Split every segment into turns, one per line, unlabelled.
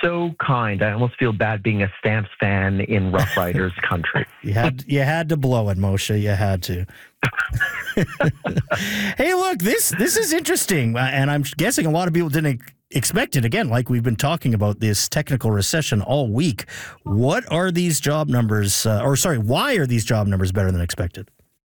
so kind. I almost feel bad being a Stamps fan in Rough Riders country.
You had to blow it, Moshe. You had to. Hey, look, this is interesting, and I'm guessing a lot of people didn't expect it. Again, like we've been talking about this technical recession all week. What are these job numbers? Why are these job numbers better than expected?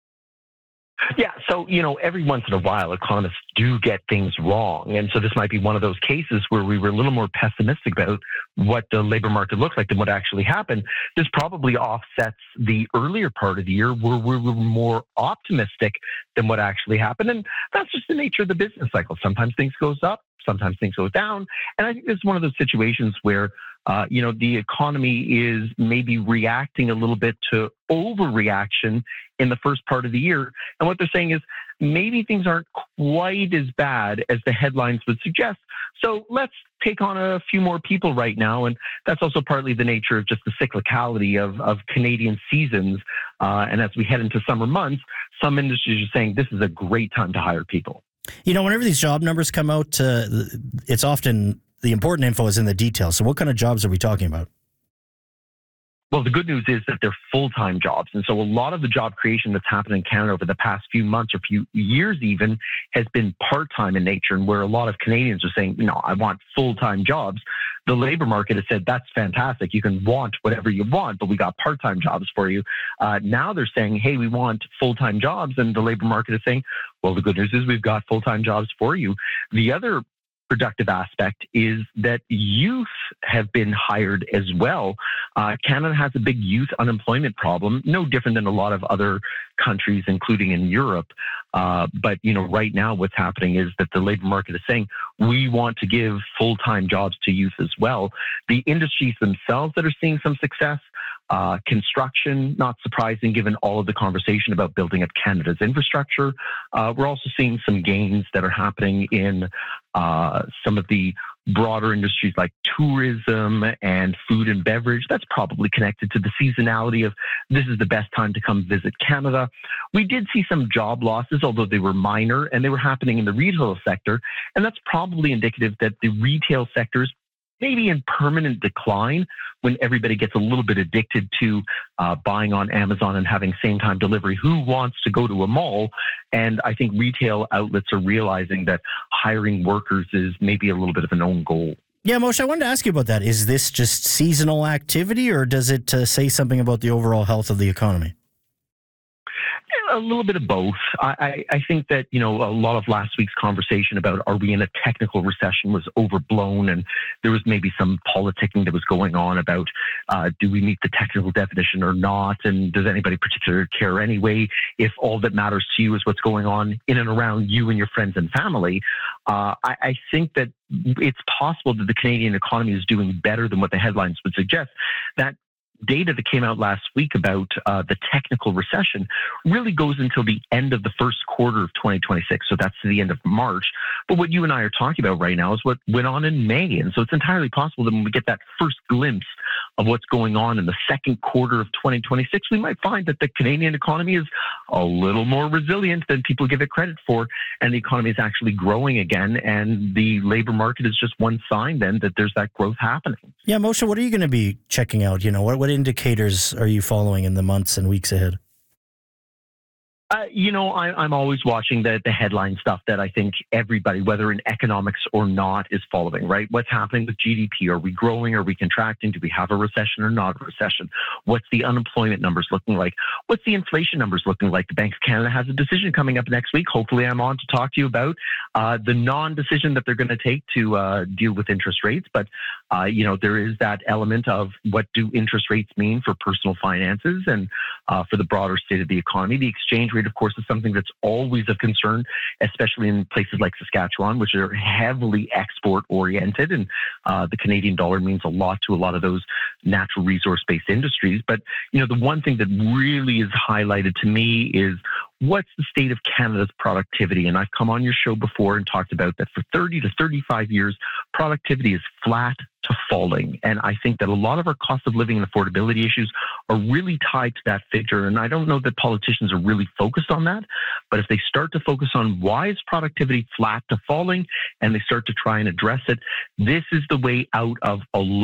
Yeah, so, every once in a while, economists do get things wrong. And so this might be one of those cases where we were a little more pessimistic about what the labor market looks like than what actually happened. This probably offsets the earlier part of the year where we were more optimistic than what actually happened. And that's just the nature of the business cycle. Sometimes things goes up, sometimes things go down. And I think this is one of those situations where the economy is maybe reacting a little bit to overreaction in the first part of the year. And what they're saying is maybe things aren't quite as bad as the headlines would suggest. So let's take on a few more people right now. And that's also partly the nature of just the cyclicality of Canadian seasons. And as we head into summer months, some industries are saying this is a great time to hire people.
Whenever these job numbers come out, it's often the important info is in the details. So what kind of jobs are we talking about?
Well, the good news is that they're full-time jobs. And so a lot of the job creation that's happened in Canada over the past few months or few years even has been part-time in nature, and where a lot of Canadians are saying, I want full-time jobs. The labor market has said, that's fantastic. You can want whatever you want, but we got part-time jobs for you. Now they're saying, hey, we want full-time jobs. And the labor market is saying, well, the good news is we've got full-time jobs for you. The other productive aspect is that youth have been hired as well. Canada has a big youth unemployment problem, no different than a lot of other countries, including in Europe. But right now what's happening is that the labor market is saying, we want to give full-time jobs to youth as well. The industries themselves that are seeing some success, construction, not surprising given all of the conversation about building up Canada's infrastructure. We're also seeing some gains that are happening in some of the broader industries like tourism and food and beverage. That's probably connected to the seasonality of this is the best time to come visit Canada. We did see some job losses, although they were minor, and they were happening in the retail sector. And that's probably indicative that the retail sector is maybe in permanent decline when everybody gets a little bit addicted to buying on Amazon and having same-time delivery. Who wants to go to a mall? And I think retail outlets are realizing that hiring workers is maybe a little bit of an own goal.
Yeah, Moshe, I wanted to ask you about that. Is this just seasonal activity, or does it say something about the overall health of the economy?
A little bit of both. I think that, a lot of last week's conversation about are we in a technical recession was overblown, and there was maybe some politicking that was going on about do we meet the technical definition or not, and does anybody particularly care anyway if all that matters to you is what's going on in and around you and your friends and family. I think that it's possible that the Canadian economy is doing better than what the headlines would suggest. That data that came out last week about the technical recession really goes until the end of the first quarter of 2026. So that's to the end of March. But what you and I are talking about right now is what went on in May. And so it's entirely possible that when we get that first glimpse of what's going on in the second quarter of 2026, we might find that the Canadian economy is a little more resilient than people give it credit for. And the economy is actually growing again. And the labor market is just one sign then that there's that growth happening.
Yeah, Moshe, what are you going to be checking out? What indicators are you following in the months and weeks ahead?
I'm always watching the headline stuff that I think everybody, whether in economics or not, is following, right? What's happening with GDP? Are we growing? Are we contracting? Do we have a recession or not a recession? What's the unemployment numbers looking like? What's the inflation numbers looking like? The Bank of Canada has a decision coming up next week. Hopefully I'm on to talk to you about the non-decision that they're going to take to deal with interest rates. But, there is that element of what do interest rates mean for personal finances and for the broader state of the economy. The exchange rate, of course, is something that's always of concern, especially in places like Saskatchewan, which are heavily export-oriented. And the Canadian dollar means a lot to a lot of those natural resource-based industries. But, the one thing that really is highlighted to me is what's the state of Canada's productivity? And I've come on your show before and talked about that for 30 to 35 years, productivity is flat to falling. And I think that a lot of our cost of living and affordability issues are really tied to that figure. And I don't know that politicians are really focused on that, but if they start to focus on why is productivity flat to falling and they start to try and address it, this is the way out of a lot